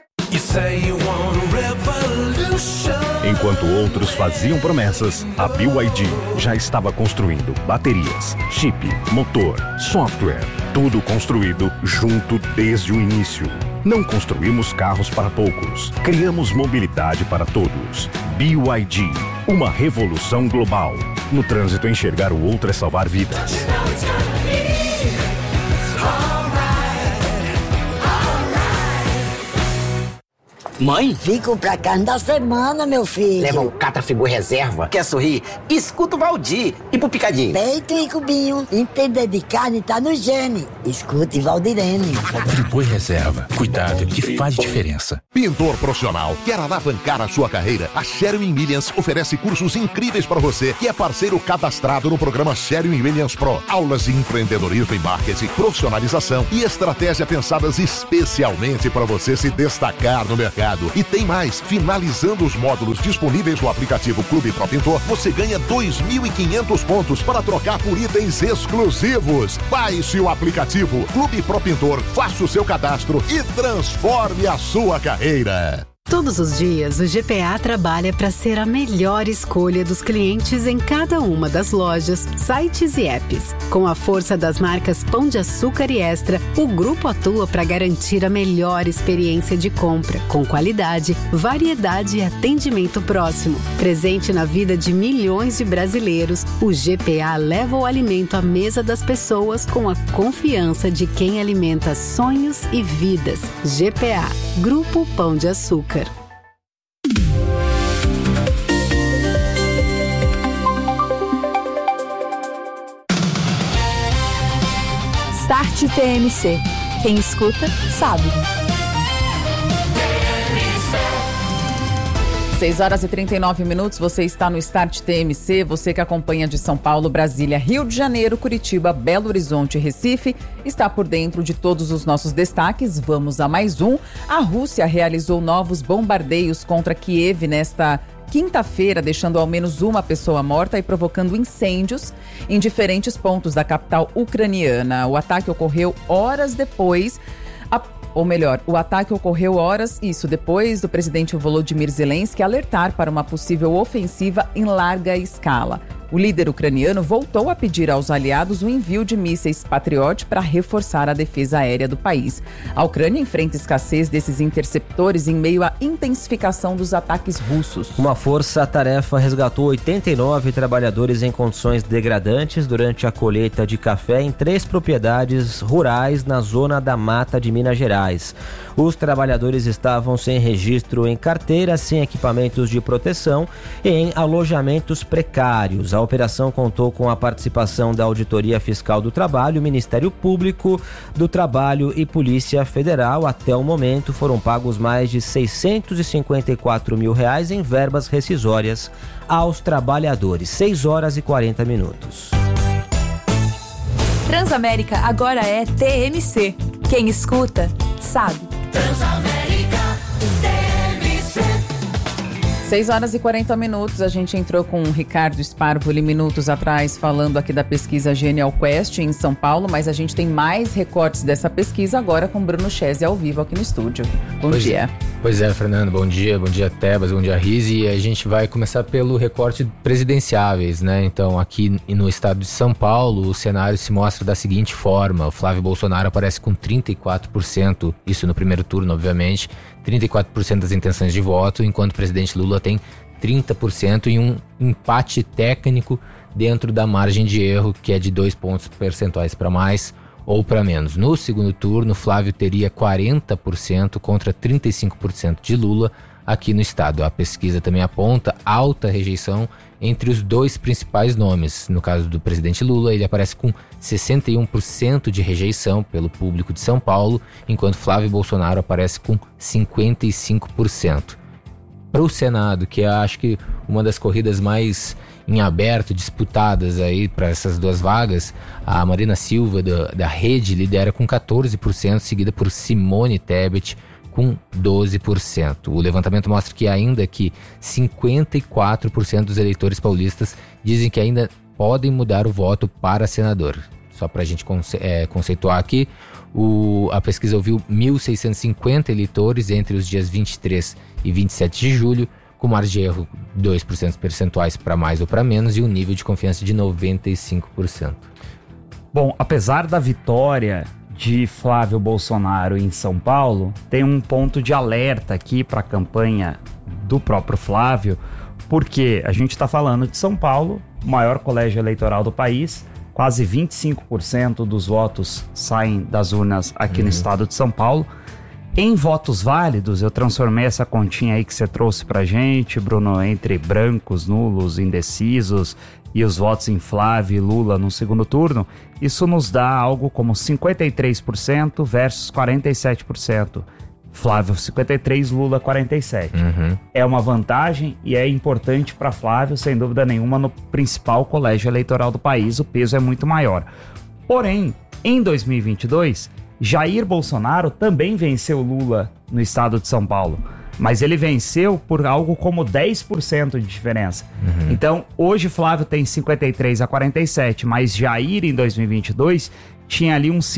Enquanto outros faziam promessas, a BYD já estava construindo baterias, chip, motor, software, tudo construído junto desde o início. Não construímos carros para poucos, criamos mobilidade para todos. BYD, uma revolução global. No trânsito, enxergar o outro é salvar vidas. Mãe? Vim comprar carne da semana, meu filho. Leva um Catrafigu reserva. Quer sorrir? Escuta o Valdir. E pro picadinho? Peito e cubinho. Entender de carne tá no gene. Escute Valdirene. Friboi reserva. Cuidado que faz diferença. Pintor profissional. Quer alavancar a sua carreira? A Sherwin-Williams oferece cursos incríveis para você que é parceiro cadastrado no programa Sherwin-Williams Pro. Aulas de empreendedorismo e marketing, profissionalização e estratégia pensadas especialmente para você se destacar no mercado. E tem mais, finalizando os módulos disponíveis no aplicativo Clube Pro Pintor, você ganha 2.500 pontos para trocar por itens exclusivos. Baixe o aplicativo Clube Pro Pintor, faça o seu cadastro e transforme a sua carreira. Todos os dias, o GPA trabalha para ser a melhor escolha dos clientes em cada uma das lojas, sites e apps. Com a força das marcas Pão de Açúcar e Extra, o grupo atua para garantir a melhor experiência de compra, com qualidade, variedade e atendimento próximo. Presente na vida de milhões de brasileiros, o GPA leva o alimento à mesa das pessoas com a confiança de quem alimenta sonhos e vidas. GPA, Grupo Pão de Açúcar. Start TMC. Quem escuta, sabe. 6h39, você está no Start TMC, você que acompanha de São Paulo, Brasília, Rio de Janeiro, Curitiba, Belo Horizonte e Recife, está por dentro de todos os nossos destaques. Vamos a mais um. A Rússia realizou novos bombardeios contra Kiev nesta quinta-feira, deixando ao menos uma pessoa morta e provocando incêndios em diferentes pontos da capital ucraniana. O ataque ocorreu horas depois... o ataque ocorreu horas depois do presidente Volodymyr Zelensky alertar para uma possível ofensiva em larga escala. O líder ucraniano voltou a pedir aos aliados o envio de mísseis Patriot para reforçar a defesa aérea do país. A Ucrânia enfrenta escassez desses interceptores em meio à intensificação dos ataques russos. Uma força-tarefa resgatou 89 trabalhadores em condições degradantes durante a colheita de café em 3 propriedades rurais na zona da Mata de Minas Gerais. Os trabalhadores estavam sem registro em carteira, sem equipamentos de proteção e em alojamentos precários. A operação contou com a participação da Auditoria Fiscal do Trabalho, Ministério Público do Trabalho e Polícia Federal. Até o momento foram pagos mais de R$654 mil em verbas rescisórias aos trabalhadores. 6h40. Transamérica agora é TMC. Quem escuta, sabe. Transamérica TMC. 6h40, a gente entrou com o Ricardo Sparvoli minutos atrás falando aqui da pesquisa Genial Quest em São Paulo, mas a gente tem mais recortes dessa pesquisa agora com Bruno Chese ao vivo aqui no estúdio. Bom dia. Pois é, Fernando, bom dia Tebas, bom dia Rizzi, e a gente vai começar pelo recorte presidenciáveis, né? Então aqui no estado de São Paulo o cenário se mostra da seguinte forma: o Flávio Bolsonaro aparece com 34%, isso no primeiro turno obviamente, 34% das intenções de voto, enquanto o presidente Lula tem 30% e um empate técnico dentro da margem de erro, que é de 2 pontos percentuais para mais ou para menos. No segundo turno, Flávio teria 40% contra 35% de Lula, aqui no estado. A pesquisa também aponta alta rejeição entre os dois principais nomes. No caso do presidente Lula, ele aparece com 61% de rejeição pelo público de São Paulo, enquanto Flávio Bolsonaro aparece com 55%. Para o Senado, que eu acho que uma das corridas mais em aberto, disputadas aí para essas duas vagas, a Marina Silva da Rede lidera com 14%, seguida por Simone Tebet com 12%. O levantamento mostra que ainda que 54% dos eleitores paulistas dizem que ainda podem mudar o voto para senador. Só para a gente conceituar aqui, a pesquisa ouviu 1.650 eleitores entre os dias 23 e 27 de julho, com margem de erro 2% percentuais para mais ou para menos e um nível de confiança de 95%. Bom, apesar da vitória de Flávio Bolsonaro em São Paulo, tem um ponto de alerta aqui para a campanha do próprio Flávio, porque a gente está falando de São Paulo, o maior colégio eleitoral do país, quase 25% dos votos saem das urnas aqui no estado de São Paulo. Em votos válidos, eu transformei essa continha aí que você trouxe pra gente, Bruno, entre brancos, nulos, indecisos e os votos em Flávio e Lula no segundo turno. Isso nos dá algo como 53% versus 47%. Flávio 53%, Lula 47%. É uma vantagem e é importante para Flávio, sem dúvida nenhuma, no principal colégio eleitoral do país. O peso é muito maior. Porém, em 2022, Jair Bolsonaro também venceu Lula no estado de São Paulo. Mas ele venceu por algo como 10% de diferença. Então, hoje Flávio tem 53-47, mas Jair em 2022 tinha ali uns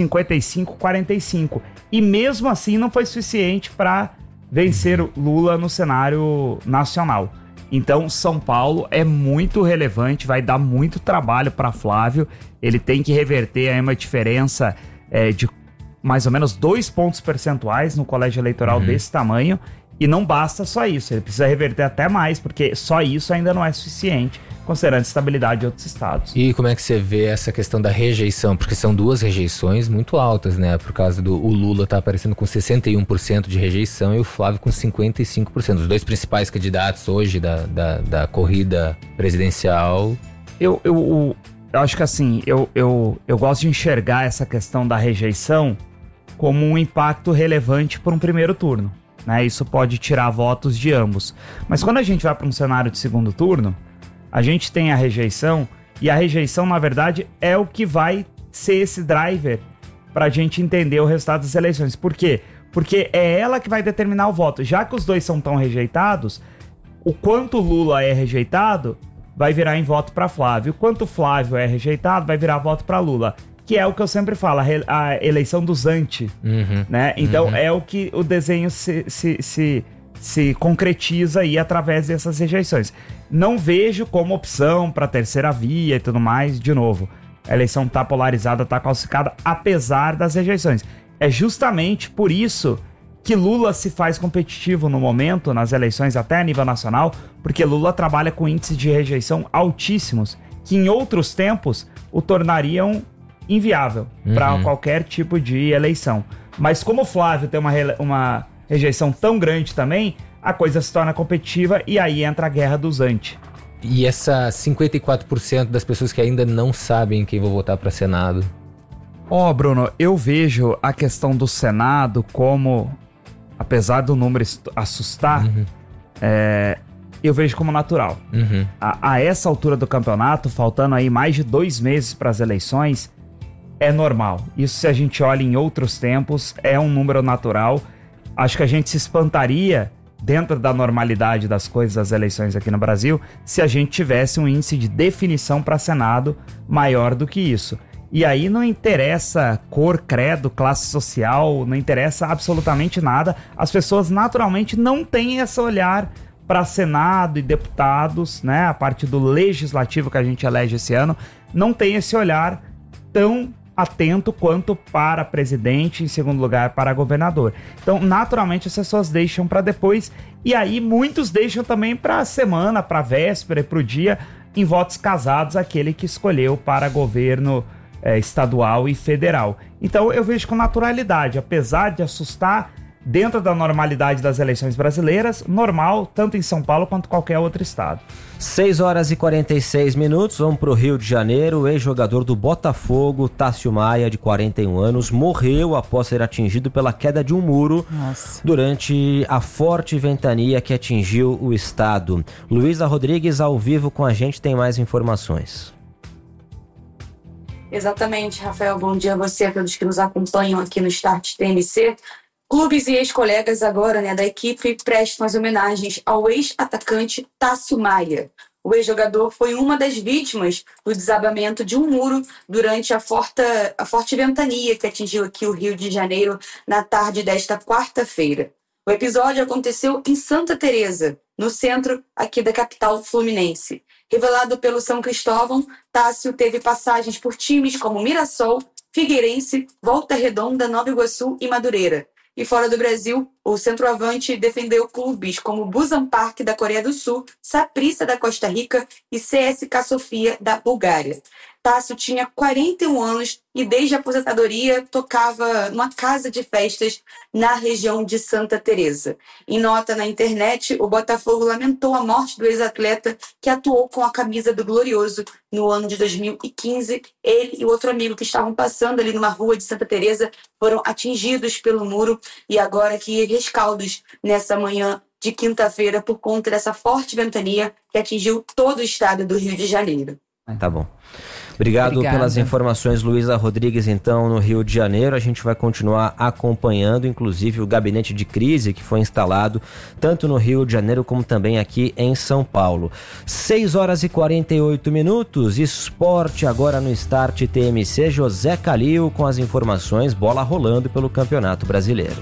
55-45. E mesmo assim não foi suficiente para vencer Lula no cenário nacional. Então, São Paulo é muito relevante, vai dar muito trabalho para Flávio. Ele tem que reverter aí uma diferença de mais ou menos 2 pontos percentuais no colégio eleitoral desse tamanho. E não basta só isso, ele precisa reverter até mais, porque só isso ainda não é suficiente, considerando a estabilidade de outros estados. E como é que você vê essa questão da rejeição? Porque são duas rejeições muito altas, né? Por causa o Lula tá aparecendo com 61% de rejeição e o Flávio com 55%. Os dois principais candidatos hoje da corrida presidencial. Eu acho que assim, eu gosto de enxergar essa questão da rejeição como um impacto relevante para um primeiro turno. Né? Isso pode tirar votos de ambos. Mas quando a gente vai para um cenário de segundo turno, a gente tem a rejeição, e a rejeição, na verdade, é o que vai ser esse driver para a gente entender o resultado das eleições. Por quê? Porque é ela que vai determinar o voto. Já que os dois são tão rejeitados, o quanto Lula é rejeitado vai virar em voto para Flávio. O quanto Flávio é rejeitado vai virar voto para Lula. Que é o que eu sempre falo, a eleição dos anti, né? Então é o que o desenho se concretiza aí através dessas rejeições. Não vejo como opção para terceira via e tudo mais, de novo. A eleição tá polarizada, tá calcificada, apesar das rejeições. É justamente por isso que Lula se faz competitivo no momento, nas eleições até a nível nacional, porque Lula trabalha com índices de rejeição altíssimos, que em outros tempos o tornariam inviável para qualquer tipo de eleição. Mas como o Flávio tem uma rejeição tão grande também, a coisa se torna competitiva e aí entra a guerra dos anti. E essa 54% das pessoas que ainda não sabem quem vão votar para Senado? Bruno, eu vejo a questão do Senado como, apesar do número assustar, eu vejo como natural. A essa altura do campeonato, faltando aí mais de 2 meses para as eleições, é normal. Isso, se a gente olha em outros tempos, é um número natural. Acho que a gente se espantaria, dentro da normalidade das coisas das eleições aqui no Brasil, se a gente tivesse um índice de definição para Senado maior do que isso. E aí não interessa cor, credo, classe social, não interessa absolutamente nada. As pessoas naturalmente não têm esse olhar para Senado e deputados, né? A parte do legislativo que a gente elege esse ano, não tem esse olhar tão atento quanto para presidente, em segundo lugar para governador. Então, naturalmente, as pessoas deixam para depois, e aí muitos deixam também para a semana, para a véspera e para o dia, em votos casados, aquele que escolheu para governo estadual e federal. Então, eu vejo com naturalidade, apesar de assustar, dentro da normalidade das eleições brasileiras, normal tanto em São Paulo quanto qualquer outro estado. 6 horas e 46 minutos, vamos para o Rio de Janeiro. O ex-jogador do Botafogo, Tássio Maia, de 41 anos, morreu após ser atingido pela queda de um muro durante a forte ventania que atingiu o estado. Luísa Rodrigues, ao vivo com a gente, tem mais informações. Exatamente, Rafael. Bom dia a você, a todos que nos acompanham aqui no Start TMC. Clubes e ex-colegas agora, da equipe prestam as homenagens ao ex-atacante Tássio Maia. O ex-jogador foi uma das vítimas do desabamento de um muro durante a forte ventania que atingiu aqui o Rio de Janeiro na tarde desta quarta-feira. O episódio aconteceu em Santa Teresa, no centro aqui da capital fluminense. Revelado pelo São Cristóvão, Tássio teve passagens por times como Mirassol, Figueirense, Volta Redonda, Nova Iguaçu e Madureira. E fora do Brasil, o centroavante defendeu clubes como Busan Park da Coreia do Sul, Saprissa da Costa Rica e CSKA Sofia da Bulgária. Tássio tinha 41 anos e desde a aposentadoria tocava numa casa de festas na região de Santa Teresa. Em nota na internet, o Botafogo lamentou a morte do ex-atleta que atuou com a camisa do Glorioso no ano de 2015. Ele e outro amigo que estavam passando ali numa rua de Santa Teresa foram atingidos pelo muro e agora aqui rescaldos nessa manhã de quinta-feira por conta dessa forte ventania que atingiu todo o estado do Rio de Janeiro. Tá bom. Obrigado pelas informações, Luísa Rodrigues, então, no Rio de Janeiro. A gente vai continuar acompanhando, inclusive, o gabinete de crise que foi instalado tanto no Rio de Janeiro como também aqui em São Paulo. 6 horas e 48 minutos, esporte agora no Start TMC. José Calil com as informações, bola rolando pelo Campeonato Brasileiro.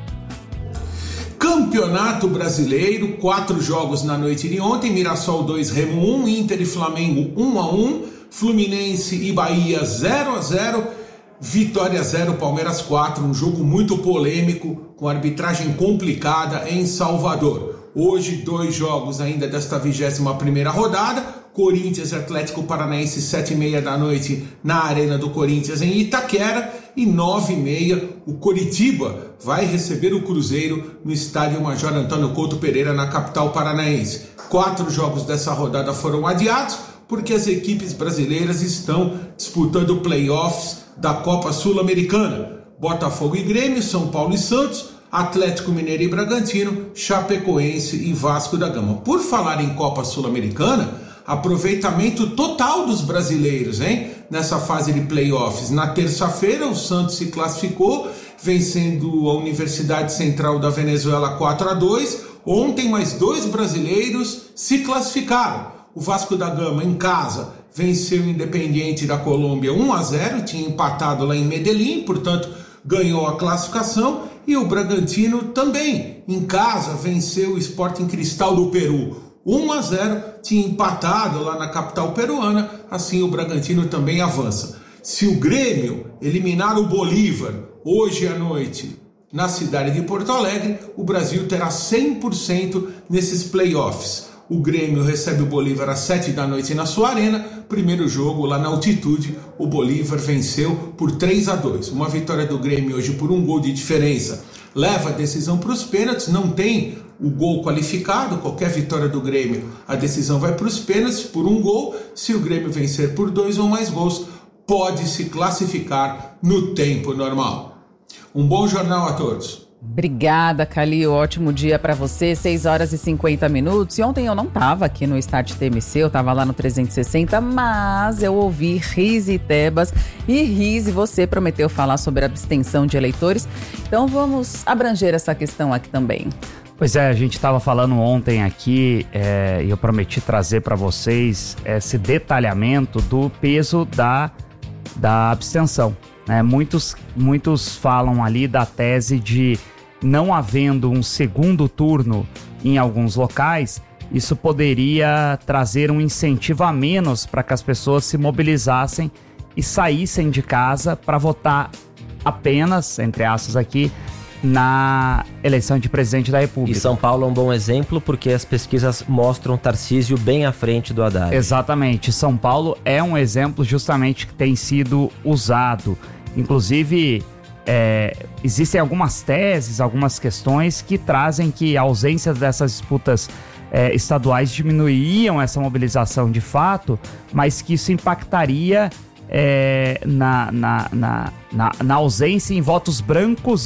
Campeonato Brasileiro, 4 jogos na noite de ontem, Mirassol 2, Remo 1, Inter e Flamengo 1-1, Fluminense e Bahia 0-0, Vitória 0, Palmeiras 4, um jogo muito polêmico, com arbitragem complicada em Salvador. Hoje 2 jogos ainda desta 21ª rodada, Corinthians e Atlético Paranaense 7h30 da noite na Arena do Corinthians em Itaquera e 9h30 o Coritiba vai receber o Cruzeiro no estádio Major Antônio Couto Pereira na capital paranaense. 4 jogos dessa rodada foram adiados porque as equipes brasileiras estão disputando playoffs da Copa Sul-Americana. Botafogo e Grêmio, São Paulo e Santos, Atlético Mineiro e Bragantino, Chapecoense e Vasco da Gama. Por falar em Copa Sul-Americana, aproveitamento total dos brasileiros, hein? Nessa fase de playoffs. Na terça-feira, o Santos se classificou, vencendo a Universidade Central da Venezuela 4-2. Ontem, mais 2 brasileiros se classificaram. O Vasco da Gama, em casa, venceu o Independiente da Colômbia 1-0, tinha empatado lá em Medellín, portanto, ganhou a classificação. E o Bragantino também, em casa, venceu o Sporting Cristal do Peru 1-0, tinha empatado lá na capital peruana, assim o Bragantino também avança. Se o Grêmio eliminar o Bolívar hoje à noite na cidade de Porto Alegre, o Brasil terá 100% nesses playoffs. O Grêmio recebe o Bolívar às 7 da noite na sua arena. Primeiro jogo lá na altitude, o Bolívar venceu por 3-2. Uma vitória do Grêmio hoje por 1 gol de diferença leva a decisão para os pênaltis, não tem o gol qualificado, qualquer vitória do Grêmio, a decisão vai para os pênaltis por 1 gol. Se o Grêmio vencer por 2 ou mais gols, pode se classificar no tempo normal. Um bom jornal a todos. Obrigada, Calil. Ótimo dia para você. 6 horas e 50 minutos. E ontem eu não estava aqui no Start TMC, eu estava lá no 360, mas eu ouvi Rize e Tebas. E Rize, você prometeu falar sobre a abstenção de eleitores. Então vamos abranger essa questão aqui também. Pois é, a gente estava falando ontem aqui e eu prometi trazer para vocês esse detalhamento do peso da abstenção. Muitos falam ali da tese de não havendo um segundo turno em alguns locais, isso poderia trazer um incentivo a menos para que as pessoas se mobilizassem e saíssem de casa para votar apenas, entre aspas aqui, na eleição de presidente da República. E São Paulo é um bom exemplo porque as pesquisas mostram Tarcísio bem à frente do Haddad. Exatamente, São Paulo é um exemplo justamente que tem sido usado. Inclusive, existem algumas teses, algumas questões que trazem que a ausência dessas disputas estaduais diminuiriam essa mobilização de fato, mas que isso impactaria na ausência em votos brancos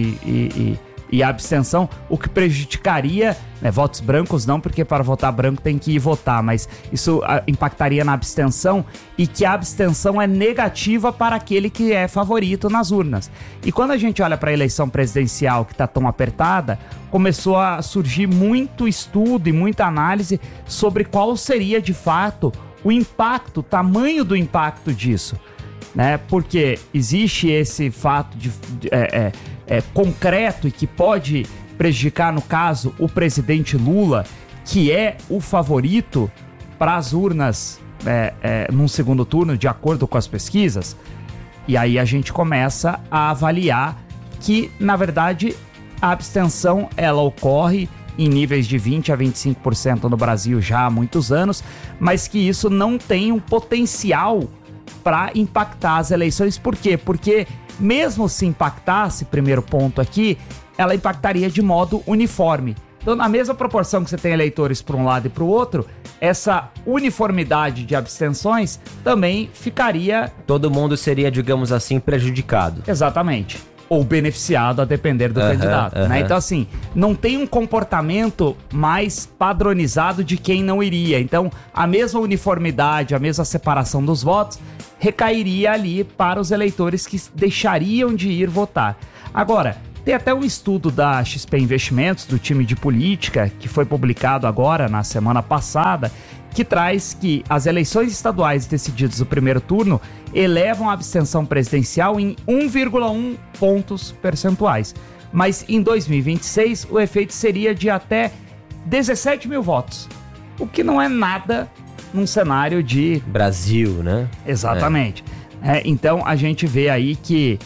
e abstenção, o que prejudicaria, votos brancos não, porque para votar branco tem que ir votar, mas isso impactaria na abstenção, e que a abstenção é negativa para aquele que é favorito nas urnas. E quando a gente olha para a eleição presidencial, que está tão apertada, começou a surgir muito estudo e muita análise sobre qual seria de fato o impacto, o tamanho do impacto disso, né? Porque existe esse fato concreto e que pode prejudicar, no caso, o presidente Lula, que é o favorito para as urnas num segundo turno, de acordo com as pesquisas. E aí a gente começa a avaliar que, na verdade, a abstenção ela ocorre em níveis de 20% a 25% no Brasil já há muitos anos, mas que isso não tem um potencial para impactar as eleições. Por quê? Porque mesmo se impactasse, primeiro ponto aqui, ela impactaria de modo uniforme. Então, na mesma proporção que você tem eleitores para um lado e para o outro, essa uniformidade de abstenções também ficaria... Todo mundo seria, digamos assim, prejudicado. Exatamente. Ou beneficiado, a depender do candidato. Né? Então, assim, não tem um comportamento mais padronizado de quem não iria. Então, a mesma uniformidade, a mesma separação dos votos recairia ali para os eleitores que deixariam de ir votar. Agora, tem até um estudo da XP Investimentos, do time de política, que foi publicado agora, na semana passada, que traz que as eleições estaduais decididas no primeiro turno elevam a abstenção presidencial em 1,1 pontos percentuais. Mas em 2026, o efeito seria de até 17 mil votos, o que não é nada num cenário de... Brasil, né? Exatamente. Então, a gente vê aí que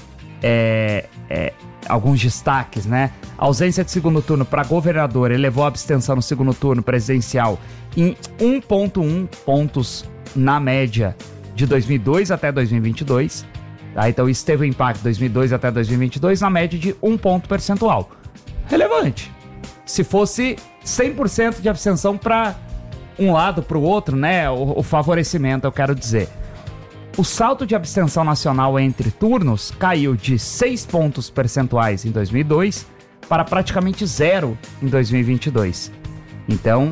alguns destaques, né? A ausência de segundo turno para governador elevou a abstenção no segundo turno presidencial em 1,1 pontos na média de 2002 até 2022. Tá? Então, isso teve um impacto de 2002 até 2022 na média de 1 ponto percentual. Relevante. Se fosse 100% de abstenção para um lado, para o outro, né? O favorecimento, eu quero dizer. O salto de abstenção nacional entre turnos caiu de 6 pontos percentuais em 2002 para praticamente 0 em 2022. Então,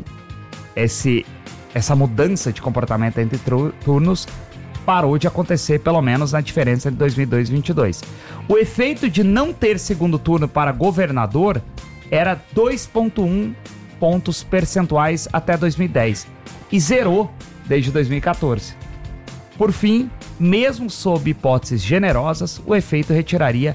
essa mudança de comportamento entre turnos parou de acontecer, pelo menos na diferença entre 2002 e 2022. O efeito de não ter segundo turno para governador era 2,1 pontos percentuais até 2010 e zerou desde 2014. Por fim, mesmo sob hipóteses generosas, o efeito retiraria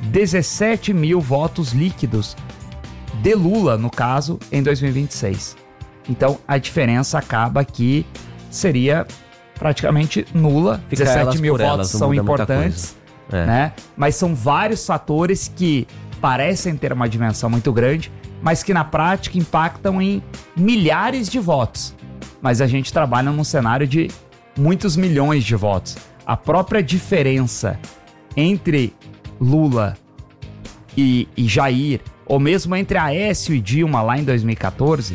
17 mil votos líquidos de Lula, no caso, em 2026. Então, a diferença acaba que seria praticamente nula. 17 mil votos são importantes, né? Mas são vários fatores que parecem ter uma dimensão muito grande, mas que na prática impactam em milhares de votos. Mas a gente trabalha num cenário de muitos milhões de votos. A própria diferença entre Lula e Jair, ou mesmo entre Aécio e Dilma lá em 2014,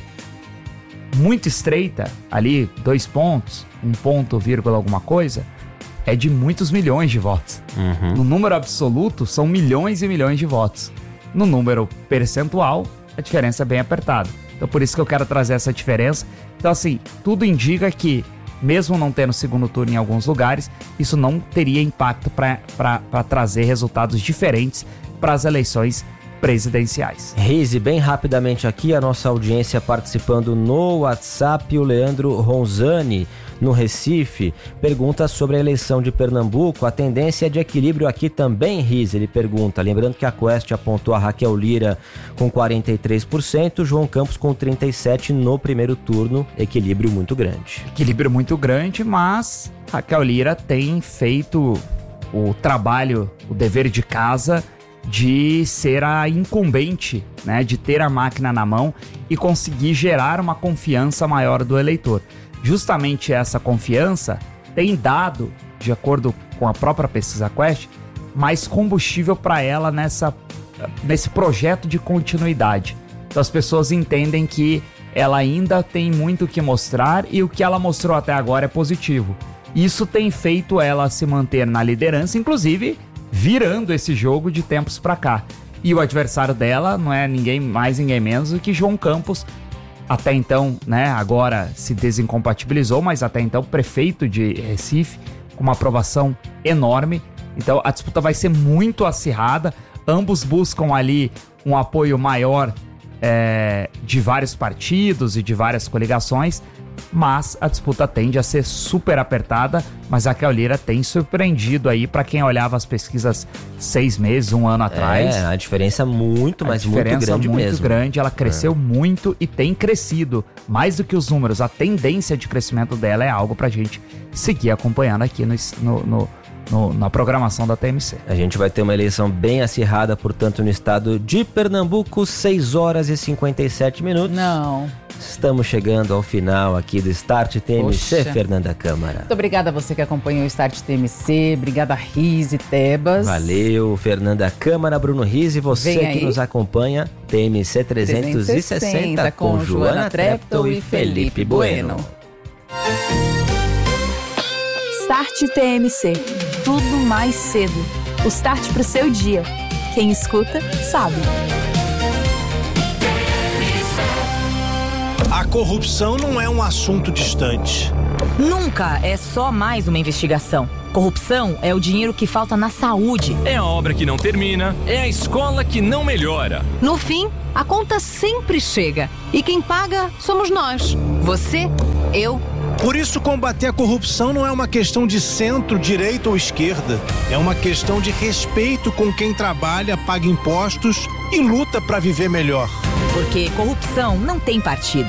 muito estreita, ali 2 pontos, 1 ponto, vírgula alguma coisa, é de muitos milhões de votos. No número absoluto, são milhões e milhões de votos. No número percentual, a diferença é bem apertada. Então, por isso que eu quero trazer essa diferença. Então, assim, tudo indica que, mesmo não tendo segundo turno em alguns lugares, isso não teria impacto para trazer resultados diferentes para as eleições presidenciais. Rize, bem rapidamente aqui, a nossa audiência participando no WhatsApp, o Leandro Ronzani, no Recife, pergunta sobre a eleição de Pernambuco. A tendência é de equilíbrio aqui também, Rize? Ele pergunta, lembrando que a Quest apontou a Raquel Lira com 43%, João Campos com 37% no primeiro turno, equilíbrio muito grande. Equilíbrio muito grande, mas Raquel Lira tem feito o trabalho, o dever de casa de ser a incumbente, né, de ter a máquina na mão e conseguir gerar uma confiança maior do eleitor. Justamente essa confiança tem dado, de acordo com a própria pesquisa Quest, mais combustível para ela nesse projeto de continuidade. Então as pessoas entendem que ela ainda tem muito o que mostrar e o que ela mostrou até agora é positivo. Isso tem feito ela se manter na liderança, inclusive virando esse jogo de tempos para cá. E o adversário dela não é ninguém mais, ninguém menos do que João Campos, até então, né, agora se desincompatibilizou, mas até então prefeito de Recife, com uma aprovação enorme. Então a disputa vai ser muito acirrada, ambos buscam ali um apoio maior de vários partidos e de várias coligações, mas a disputa tende a ser super apertada. Mas a Raquel Lira tem surpreendido aí para quem olhava as pesquisas 6 meses, 1 ano atrás. A diferença muito, mas muito grande mesmo. Muito grande, ela cresceu muito e tem crescido mais do que os números. A tendência de crescimento dela é algo pra gente seguir acompanhando aqui na programação da TMC. A gente vai ter uma eleição bem acirrada, portanto, no estado de Pernambuco, 6 horas e 57 minutos. Não. Estamos chegando ao final aqui do Start TMC. Poxa. Fernanda Câmara. Muito obrigada a você que acompanhou o Start TMC. Obrigada, Rise Tebas. Valeu, Fernanda Câmara, Bruno Rise. Você que nos acompanha, TMC 360 com Joana Treptow e Felipe Bueno. Start TMC. Tudo mais cedo. O start pro seu dia. Quem escuta, sabe. A corrupção não é um assunto distante. Nunca é só mais uma investigação. Corrupção é o dinheiro que falta na saúde. É a obra que não termina, é a escola que não melhora. No fim, a conta sempre chega. E quem paga somos nós. Você, eu. Por isso, combater a corrupção não é uma questão de centro, direita ou esquerda. É uma questão de respeito com quem trabalha, paga impostos e luta para viver melhor. Porque corrupção não tem partido.